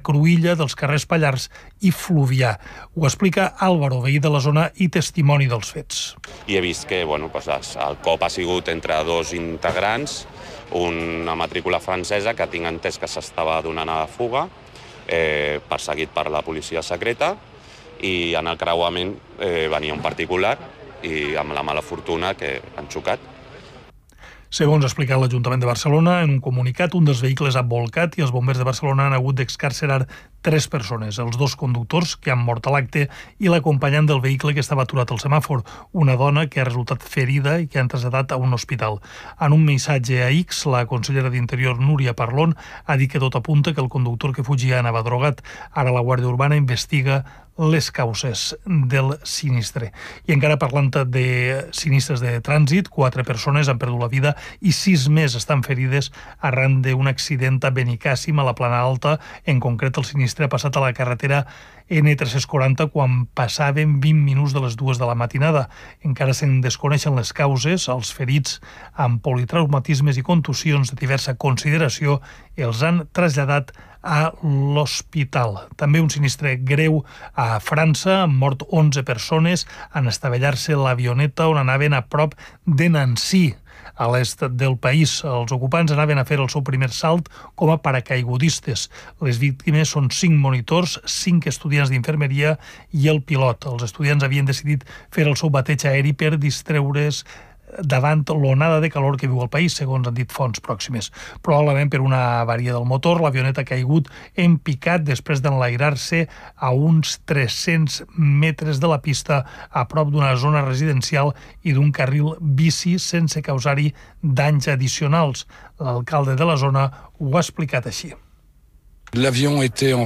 Cruïlla, dels carrers Pallars i Fluvià. Ho explica Álvaro, veí de la zona i testimoni dels fets. I he vist que el cop ha sigut entre dos integrants, una matrícula francesa que tinc entès que s'estava donant a la fuga, perseguit per la policia secreta, i en el creuament venia un particular i amb la mala fortuna que han xocat. Segons ha explicat l'Ajuntament de Barcelona, en un comunicat, un dels vehicles ha volcat i els bombers de Barcelona han hagut d'excarcerar 3 persones, els 2 conductors que han mort a l'acte i l'acompanyant del vehicle que estava aturat al semàfor, una dona que ha resultat ferida i que han traslladat a un hospital. En un missatge a X, la consellera d'Interior, Núria Parlon, ha dit que tot apunta que el conductor que fugia anava drogat. Ara la Guàrdia Urbana investiga les causes del sinistre. I encara parlant de sinistres de trànsit, 4 persones han perdut la vida i 6 més estan ferides arran d'un accident a Benicàssim, a la Plana Alta. En concret, el sinistre ha passat a la carretera N340 quan passaven 20 minuts de les 2 de la matinada. Encara se'n desconeixen les causes. Els ferits amb politraumatismes i contusions de diversa consideració els han traslladat a l'hospital. També un sinistre greu a França, han mort 11 persones en estavellar-se l'avioneta on anaven a prop de Nancy, a l'est del país. Els ocupants anaven a fer el seu primer salt com a paracaigudistes. Les víctimes són 5 monitors, 5 estudiants d'infermeria i el pilot. Els estudiants havien decidit fer el seu bateig aeri per distreure's davant l'onada de calor que viu el país, segons han dit fonts pròximes. Probablement per una avaria del motor, l'avioneta ha caigut en picat després d'enlairar-se a uns 300 metres de la pista a prop d'una zona residencial i d'un carril bici sense causar-hi danys addicionals. L'alcalde de la zona ho ha explicat així. L'avió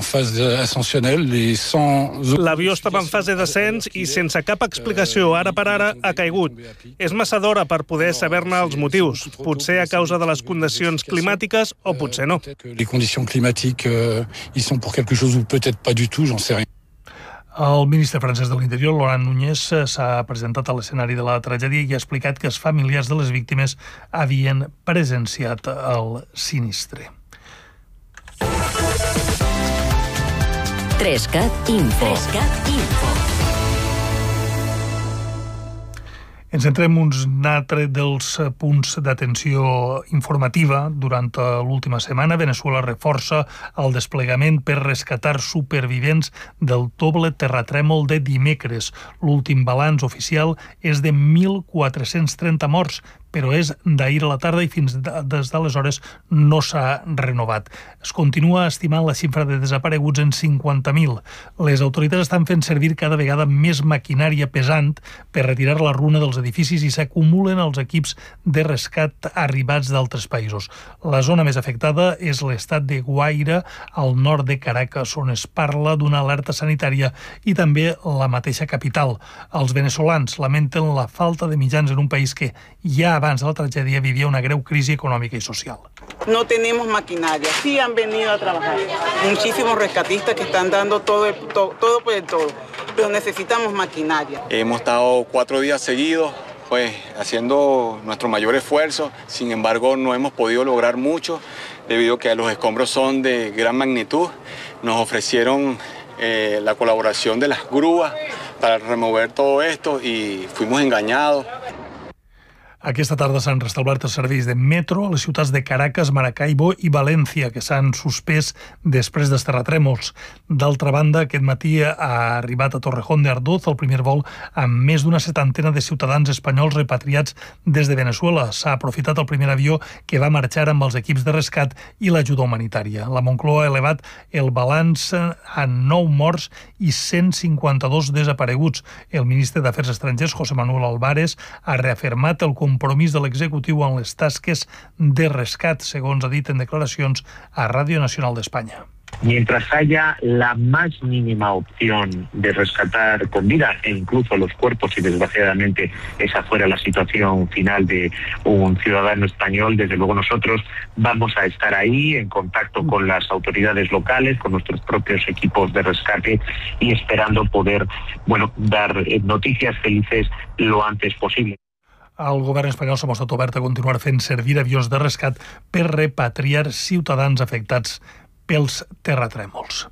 estava en fase d'ascens i sense cap explicació, ara per ara, ha caigut. És massa d'hora per poder saber-ne els motius. Potser a causa de les condicions climàtiques o potser no. Les condicions climàtiques hi són per quelque chose ou peut-être pas du tout, j'en sais rien. El ministre francès de l'Interior, Laurent Nunez, s'ha presentat a l'escenari de la tragèdia i ha explicat que els familiars de les víctimes havien presenciat el sinistre. 3CAT Info. Ens centrem un altre dels punts d'atenció informativa. Durant l'última setmana, Veneçuela reforça el desplegament per rescatar supervivents del doble terratrèmol de dimecres. L'últim balanç oficial és de 1.430 morts, però és d'ahir a la tarda i fins des d'aleshores no s'ha renovat. Es continua estimant la xifra de desapareguts en 50.000. Les autoritats estan fent servir cada vegada més maquinària pesant per retirar la runa dels edificis i s'acumulen els equips de rescat arribats d'altres països. La zona més afectada és l'estat de Guaire, al nord de Caracas, on es parla d'una alerta sanitària, i també la mateixa capital. Els veneçolans lamenten la falta de mitjans en un país que ja abans de la tragedia vivía una greu crisis económica y social. No tenemos maquinaria, sí han venido a trabajar. Muchísimos rescatistas que están dando todo por el todo, pero necesitamos maquinaria. Hemos estado 4 días seguidos haciendo nuestro mayor esfuerzo, sin embargo no hemos podido lograr mucho debido a que los escombros son de gran magnitud. Nos ofrecieron la colaboración de las grúas para remover todo esto y fuimos engañados. Aquesta tarda s'han restablert els serveis de metro a les ciutats de Caracas, Maracaibo i València, que s'han suspès després dels terratrèmols. D'altra banda, aquest matí ha arribat a Torrejón de Ardoz el primer vol amb més d'una 70 de ciutadans espanyols repatriats des de Veneçuela. S'ha aprofitat el primer avió que va marxar amb els equips de rescat i l'ajuda humanitària. La Moncloa ha elevat el balanç a 9 morts i 152 desapareguts. El ministre d'Afers Estrangers, José Manuel Álvarez, ha reafirmat el compromís de l'executiu en les tasques de rescat, segons ha dit en declaracions a Radio Nacional de España. Mientras haya la más mínima opción de rescatar con vida e incluso los cuerpos, y desgraciadamente esa fuera la situación final de un ciudadano español, desde luego nosotros vamos a estar ahí en contacto con las autoridades locales, con nuestros propios equipos de rescate y esperando poder, dar noticias felices lo antes posible. El govern espanyol s'ha mostrat obert a continuar fent servir avions de rescat per repatriar ciutadans afectats pels terratrèmols.